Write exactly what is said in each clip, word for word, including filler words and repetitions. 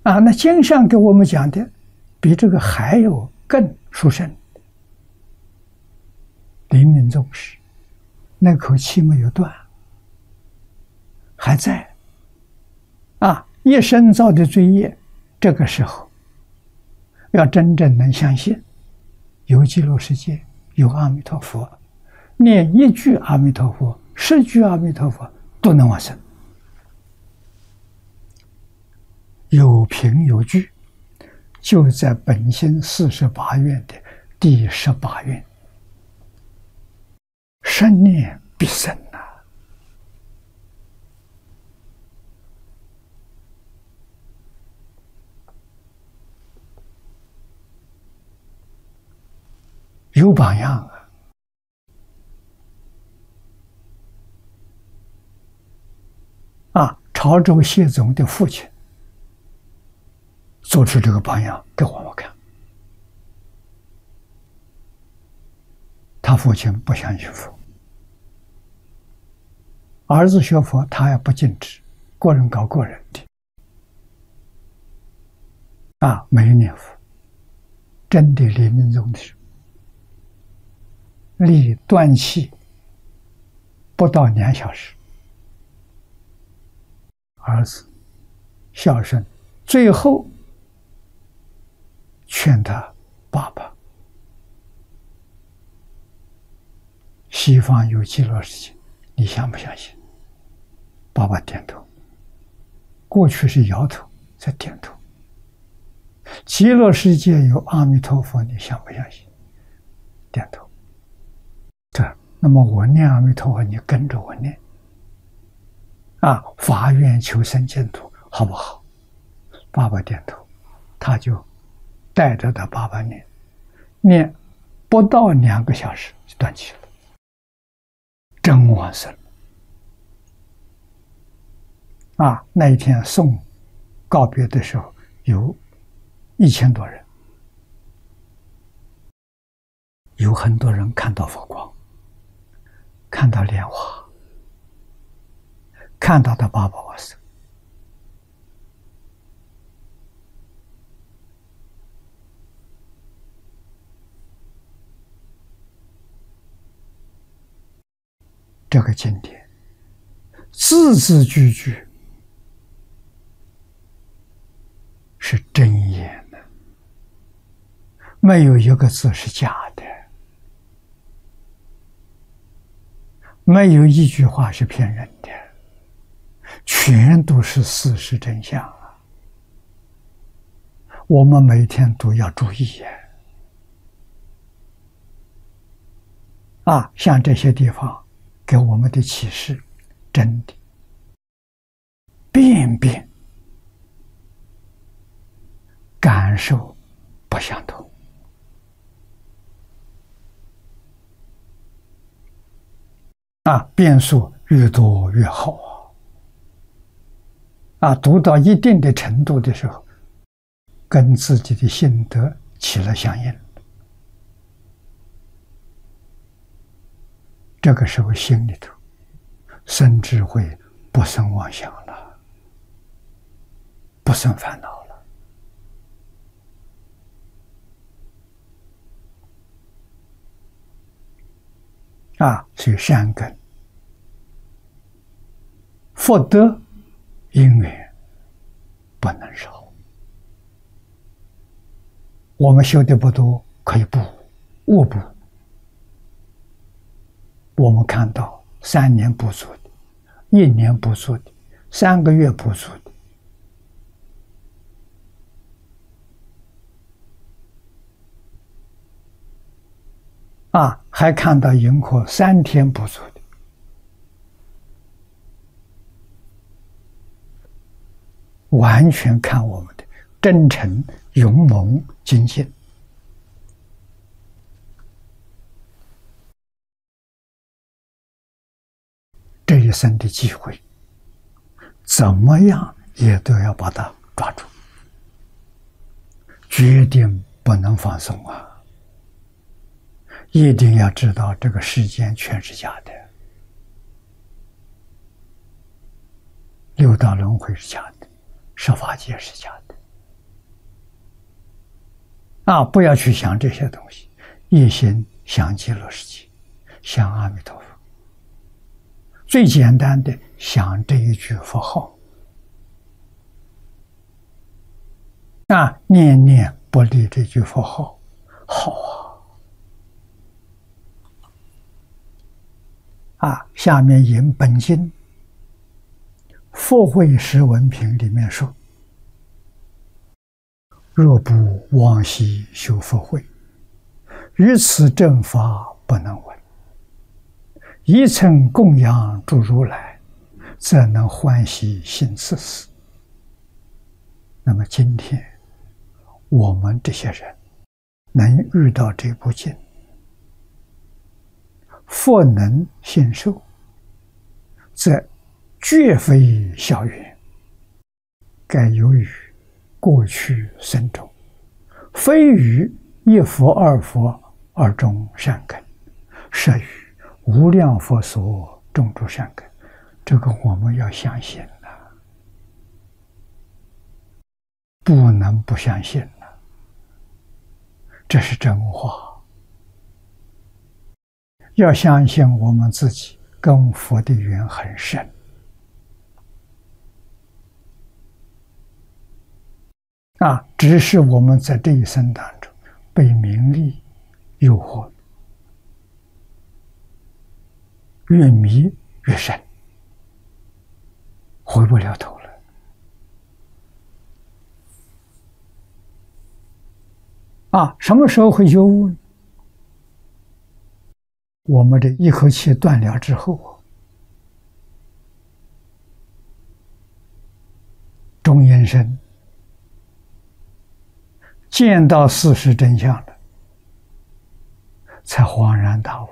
啊，那经上给我们讲的，比这个还有更殊胜。临命终时，那口气没有断，还在。啊，一生造的罪业，这个时候要真正能相信有极乐世界，有阿弥陀佛，念一句阿弥陀佛，十句阿弥陀佛都能往生。有凭有据，就在本心四十八愿的第十八愿，生念必生呐、啊。有榜样啊！啊，潮州谢总的父亲做出这个榜样给我们看。他父亲不相信佛，儿子学佛他也不禁止，个人搞个人的。啊，没有念佛，真的临命终的时候，离断气不到两小时，儿子孝顺，最后劝他爸爸，西方有极乐世界，你相不相信？爸爸点头，过去是摇头，再点头。极乐世界有阿弥陀佛，你相不相信？点头。对，那么我念阿弥陀佛，你跟着我念。啊，发愿求生净土，好不好？爸爸点头，他就带着他爸爸念，念不到两个小时就断气了，真往生。啊，那一天送告别的时候，有一千多人，有很多人看到佛光，看到莲花，看到他爸爸往生。这个经典字字句句是真言的，没有一个字是假的，没有一句话是骗人的，全都是事实真相啊！我们每天都要注意呀！啊，像这些地方给我们的启示，真的遍遍感受不相同。啊，变数越多越好啊！啊，读到一定的程度的时候，跟自己的心得起了相应，这个时候心里头生智慧，不生妄想了，不生烦恼了。啊，所以善根、福德、因缘不能少。我们修的不多，可以补，误补。我们看到三年补足的，一年补足的，三个月补足的，啊，还看到银河三天补足的，完全看我们的真诚、勇猛、精进。这一生的机会，怎么样也都要把它抓住，决定不能放松啊！一定要知道这个世间全是假的，六道轮回是假的，十法界是假的， 啊，不要去想这些东西，一心想极乐世界，想阿弥陀佛。最简单的，想这一句佛号，啊，念念不离这句佛号，好啊！啊，下面引本经《佛慧释文品》里面说：若不往昔修佛慧，于此正法不能闻。一曾供养诸如来，则能欢喜行此事。那么今天我们这些人能遇到这部经，佛能信受，则绝非小缘，盖由于过去生中，非于一佛二佛而种善根，摄于无量佛所种诸善根。这个我们要相信了，不能不相信了，这是真话。要相信我们自己跟佛的缘很深，啊，只是我们在这一生当中被名利诱惑，越迷越深，回不了头了。啊，什么时候会觉悟呢？我们这一口气断了之后，中阴身见到事实真相了，才恍然大悟，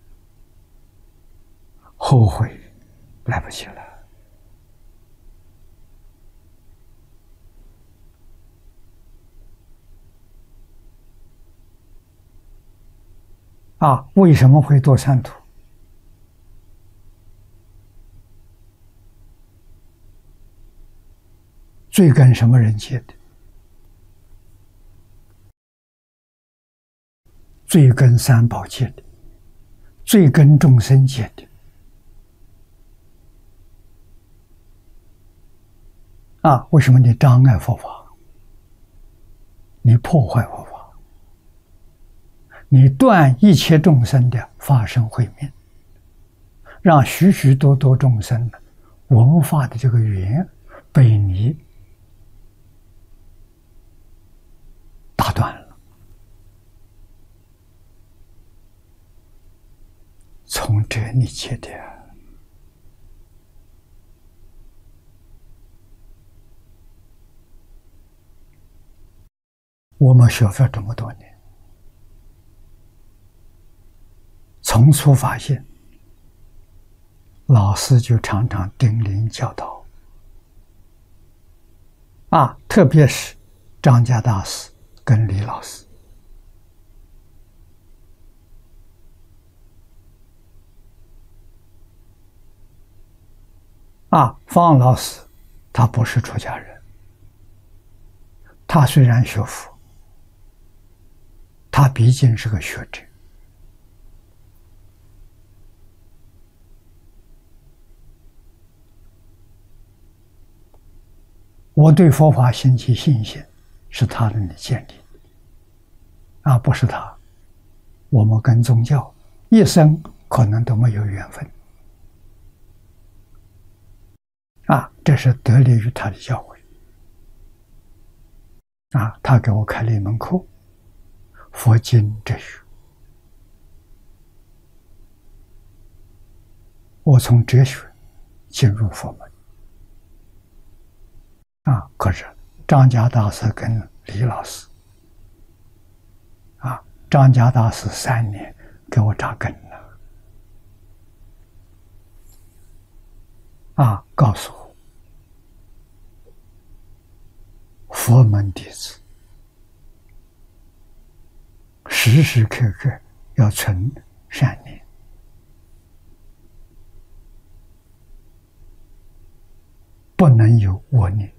后悔来不及了。啊，为什么会堕三途？罪跟什么人结的？罪跟三宝结的，罪跟众生结的。啊，为什么你障碍佛法？你破坏佛法，你断一切众生的法身慧命，让许许多多众生的文化的这个缘被你打断了。从这里切的，我们学佛这么多年，从初发现，老师就常常叮咛教导，啊，特别是张家大师跟李老师，啊，方老师他不是出家人，他虽然学佛，他毕竟是个学者。我对佛法兴起信心，是他人的建立，啊，不是他，我们跟宗教一生可能都没有缘分，啊，这是得力于他的教诲，啊，他给我开了一门课，佛经哲学，我从哲学进入佛门。啊，可是张家大师跟李老师，啊，张家大师三年给我扎根了，啊，告诉我，佛门弟子时时刻刻要存善念，不能有恶念。